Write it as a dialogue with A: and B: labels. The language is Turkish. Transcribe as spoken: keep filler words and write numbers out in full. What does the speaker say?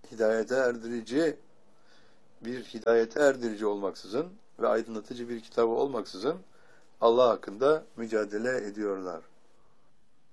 A: hidayete erdirici bir hidayete erdirici olmaksızın ve aydınlatıcı bir kitabı olmaksızın Allah hakkında mücadele ediyorlar.